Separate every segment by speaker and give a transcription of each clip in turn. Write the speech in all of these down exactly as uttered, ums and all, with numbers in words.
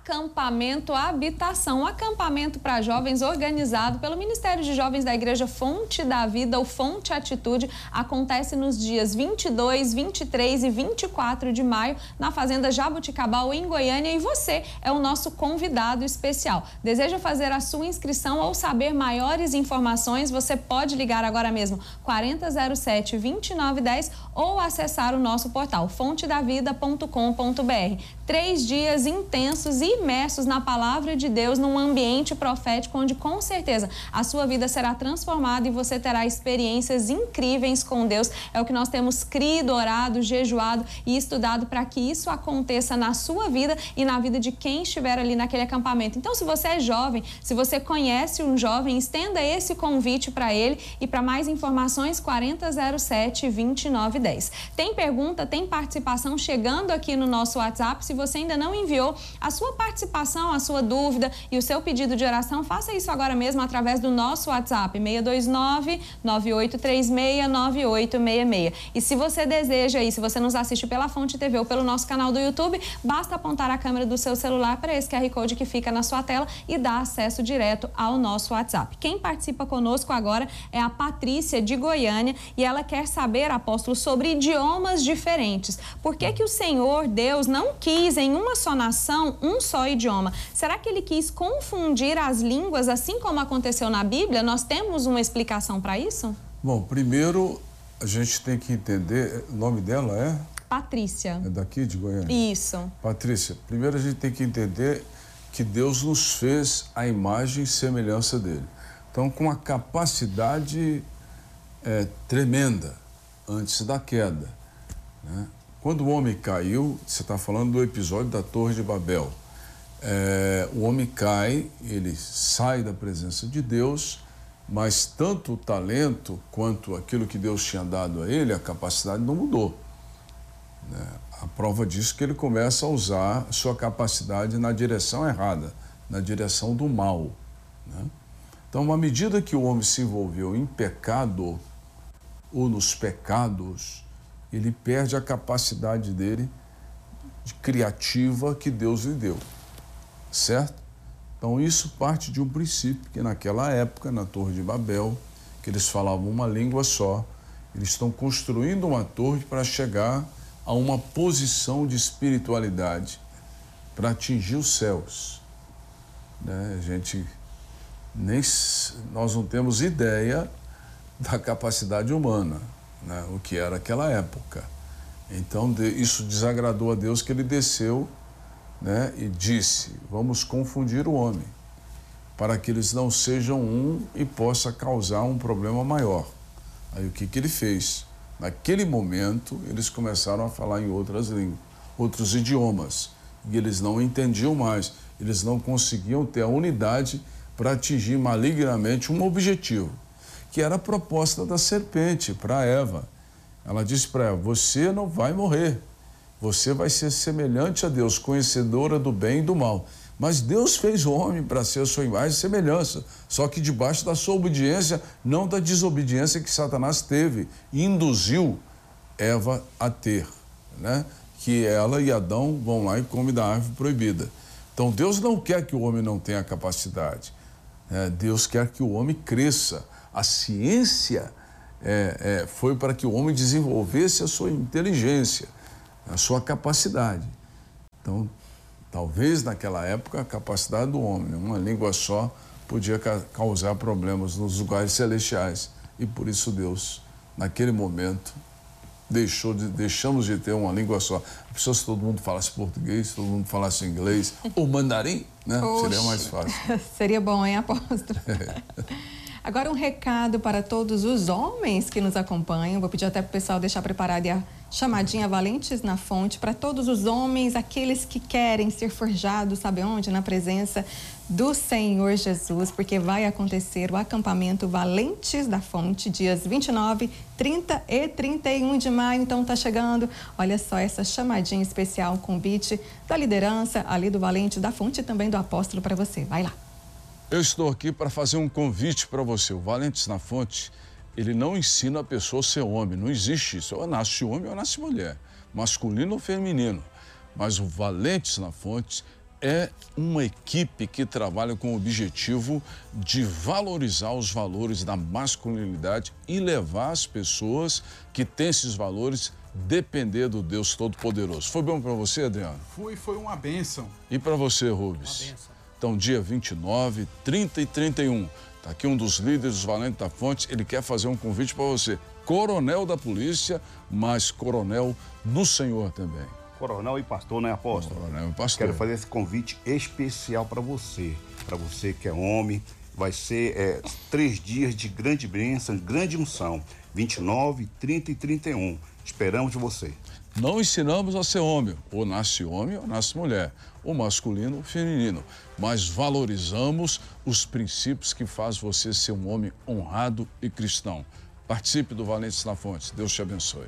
Speaker 1: Acampamento Habitação, um acampamento para jovens organizado pelo Ministério de Jovens da Igreja Fonte da Vida, o Fonte Atitude, acontece nos dias vinte e dois, vinte e três e vinte e quatro de maio na Fazenda Jabuticabal, em Goiânia, e você é o nosso convidado especial. Deseja fazer a sua inscrição ou saber maiores informações? Você pode ligar agora mesmo quarenta zero sete, vinte e nove dez ou acessar o nosso portal fonte da vida ponto com ponto br. Três dias intensos e imersos na palavra de Deus, num ambiente profético onde com certeza a sua vida será transformada e você terá experiências incríveis com Deus. É o que nós temos crido, orado, jejuado e estudado para que isso aconteça na sua vida e na vida de quem estiver ali naquele acampamento. Então, se você é jovem, se você conhece um jovem, estenda esse convite para ele, e para mais informações, quarenta zero sete, vinte e nove dez. Tem pergunta, tem participação chegando aqui no nosso WhatsApp. Se você ainda não enviou a sua participação, a sua dúvida e o seu pedido de oração, faça isso agora mesmo através do nosso WhatsApp, seis dois nove, nove oito três seis, nove oito seis seis. E se você deseja aí, se você nos assiste pela Fonte T V ou pelo nosso canal do YouTube, basta apontar a câmera do seu celular para esse Q R Code que fica na sua tela e dar acesso direto ao nosso WhatsApp. Quem participa conosco agora é a Patrícia, de Goiânia, e ela quer saber, apóstolo, sobre idiomas diferentes. Por que que o Senhor Deus não quis em uma só nação um só idioma? Será que ele quis confundir as línguas, assim como aconteceu na Bíblia? Nós temos uma explicação para isso?
Speaker 2: Bom, primeiro a gente tem que entender, o nome dela é?
Speaker 1: Patrícia.
Speaker 2: É daqui de Goiânia?
Speaker 1: Isso.
Speaker 2: Patrícia, primeiro a gente tem que entender que Deus nos fez a imagem e semelhança dele. Então, com a capacidade é, tremenda antes da queda, né? Quando o homem caiu, você está falando do episódio da Torre de Babel. É, o homem cai, ele sai da presença de Deus, mas tanto o talento quanto aquilo que Deus tinha dado a ele, a capacidade não mudou, né? A prova disso é que ele começa a usar sua capacidade na direção errada, na direção do mal, né? Então, à medida que o homem se envolveu em pecado ou nos pecados, ele perde a capacidade dele de criativa que Deus lhe deu, certo? Então, isso parte de um princípio que naquela época, na Torre de Babel, que eles falavam uma língua só, eles estão construindo uma torre para chegar a uma posição de espiritualidade, para atingir os céus, né? A gente nem, nós não temos ideia da capacidade humana, né? O que era aquela época. Então, de, isso desagradou a Deus, que ele desceu, né, e disse: vamos confundir o homem, para que eles não sejam um e possa causar um problema maior. Aí o que que ele fez? Naquele momento, eles começaram a falar em outras línguas, outros idiomas, e eles não entendiam mais, eles não conseguiam ter a unidade para atingir malignamente um objetivo, que era a proposta da serpente para Eva. Ela disse para Eva: você não vai morrer, você vai ser semelhante a Deus, conhecedora do bem e do mal. Mas Deus fez o homem para ser a sua imagem e semelhança, só que debaixo da sua obediência, não da desobediência que Satanás teve e induziu Eva a ter, né? Que ela e Adão vão lá e comem da árvore proibida. Então, Deus não quer que o homem não tenha capacidade, né? Deus quer que o homem cresça. A ciência é, é, foi para que o homem desenvolvesse a sua inteligência, a sua capacidade. Então, talvez naquela época a capacidade do homem, uma língua só, podia ca causar problemas nos lugares celestiais. E por isso Deus, naquele momento, deixou de, deixamos de ter uma língua só. A pessoa, se todo mundo falasse português, se todo mundo falasse inglês ou mandarim, né? Seria mais fácil.
Speaker 1: Seria bom, hein, apóstolo? Agora, um recado para todos os homens que nos acompanham. Vou pedir até para o pessoal deixar preparada a chamadinha Valentes na Fonte, para todos os homens, aqueles que querem ser forjados, sabe onde? Na presença do Senhor Jesus, porque vai acontecer o acampamento Valentes da Fonte, dias vinte e nove, trinta e trinta e um de maio. Então, tá chegando, olha só, essa chamadinha especial, convite da liderança ali do Valente da Fonte e também do apóstolo para você. Vai lá.
Speaker 2: Eu estou aqui para fazer um convite para você. O Valentes na Fonte, ele não ensina a pessoa a ser homem, não existe isso. Ou nasce homem ou nasce mulher, masculino ou feminino. Mas o Valentes na Fonte é uma equipe que trabalha com o objetivo de valorizar os valores da masculinidade e levar as pessoas que têm esses valores depender do Deus Todo-Poderoso. Foi bom para você, Adriano?
Speaker 3: Foi, foi uma bênção.
Speaker 2: E para você, Rubens?
Speaker 3: Uma bênção.
Speaker 2: Então, dia vinte e nove, trinta e trinta e um. Está aqui um dos líderes dos Valentes da Fonte. Ele quer fazer um convite para você. Coronel da polícia, mas coronel no Senhor também.
Speaker 4: Coronel e pastor, né, apóstolo?
Speaker 2: Coronel e pastor.
Speaker 4: Quero fazer esse convite especial para você. Para você que é homem. Vai ser é, três dias de grande bênção, grande unção. vinte e nove, trinta e trinta e um. Esperamos você.
Speaker 2: Não ensinamos a ser homem. Ou nasce homem ou nasce mulher. Ou masculino ou feminino. Mas valorizamos os princípios que faz você ser um homem honrado e cristão. Participe do Valentes da Fonte. Deus te abençoe.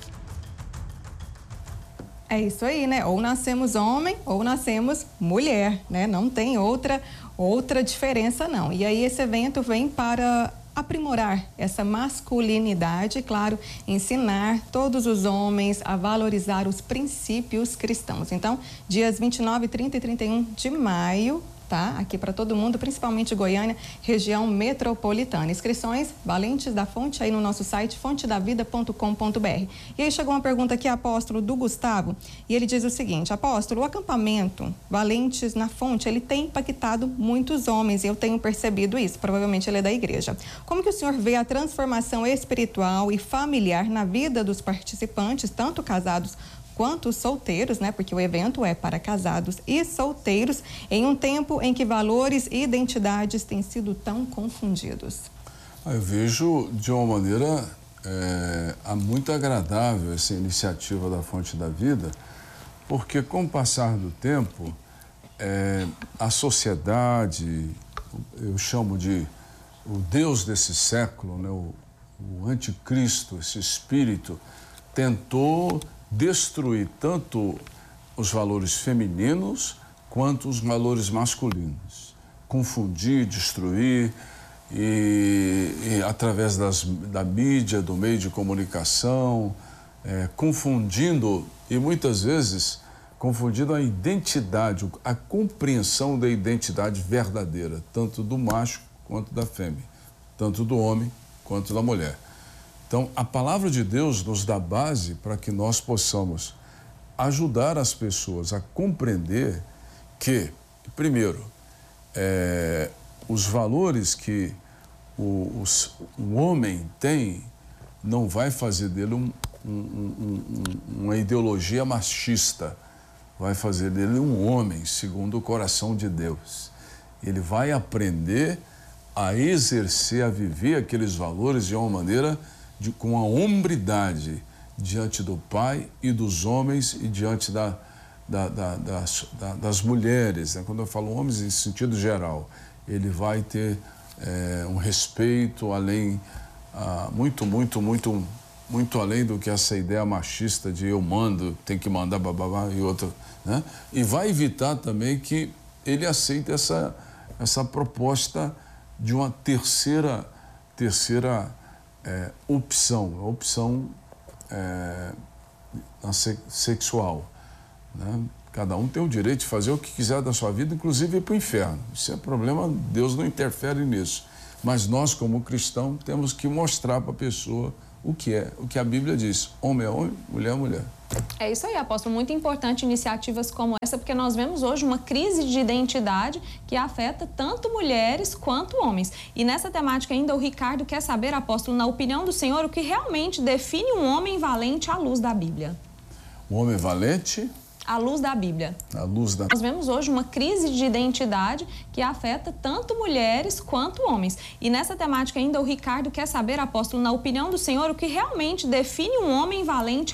Speaker 5: É isso aí, né? Ou nascemos homem ou nascemos mulher, né? Não tem outra, outra diferença, não. E aí esse evento vem para aprimorar essa masculinidade, claro, ensinar todos os homens a valorizar os princípios cristãos. Então, dias vinte e nove, trinta e trinta e um de maio, tá? Aqui para todo mundo, principalmente Goiânia, região metropolitana. Inscrições Valentes da Fonte aí no nosso site fonte da vida ponto com ponto br. E aí chegou uma pergunta aqui, apóstolo, do Gustavo, e ele diz o seguinte: apóstolo, o acampamento Valentes na Fonte, ele tem impactado muitos homens, e eu tenho percebido isso, provavelmente ele é da igreja. Como que o senhor vê a transformação espiritual e familiar na vida dos participantes, tanto casados quanto solteiros, né? Porque o evento é para casados e solteiros, em um tempo em que valores e identidades têm sido tão confundidos.
Speaker 2: Eu vejo de uma maneira é, muito agradável essa iniciativa da Fonte da Vida, porque com o passar do tempo, é, a sociedade, eu chamo de o Deus desse século, né? o, o anticristo, esse espírito, tentou destruir tanto os valores femininos quanto os valores masculinos. Confundir, destruir e, e através das, da mídia, do meio de comunicação, é, confundindo e muitas vezes confundindo a identidade, a compreensão da identidade verdadeira, tanto do macho quanto da fêmea, tanto do homem quanto da mulher. Então, a palavra de Deus nos dá base para que nós possamos ajudar as pessoas a compreender que, primeiro, é, os valores que o, os, o homem tem não vai fazer dele um, um, um, um, uma ideologia machista, vai fazer dele um homem segundo o coração de Deus. Ele vai aprender a exercer, a viver aqueles valores de uma maneira De, com a hombridade diante do Pai e dos homens e diante da, da, da, das, da, das mulheres. Né? Quando eu falo homens em sentido geral, ele vai ter é, um respeito além, ah, muito, muito, muito, muito além do que essa ideia machista de eu mando, tem que mandar bababá e outra, né? E vai evitar também que ele aceite essa, essa proposta de uma terceira, terceira É, opção, a opção é, sexual, né? Cada um tem o direito de fazer o que quiser da sua vida, inclusive ir para o inferno. Isso é problema, Deus não interfere nisso. Mas nós, como cristãos, temos que mostrar para a pessoa o que é, o que a Bíblia diz. Homem é homem, mulher é mulher.
Speaker 1: É isso aí, apóstolo. Muito importante iniciativas como essa, porque nós vemos hoje uma crise de identidade que afeta tanto mulheres quanto homens. E nessa temática ainda o Ricardo quer saber, apóstolo, na opinião do senhor, o que realmente define um homem valente à luz da Bíblia.
Speaker 2: Um homem valente?
Speaker 1: À luz da Bíblia.
Speaker 2: À luz da...
Speaker 1: Nós vemos hoje uma crise de identidade que afeta tanto mulheres quanto homens. E nessa temática ainda o Ricardo quer saber, apóstolo, na opinião do senhor, o que realmente define um homem valente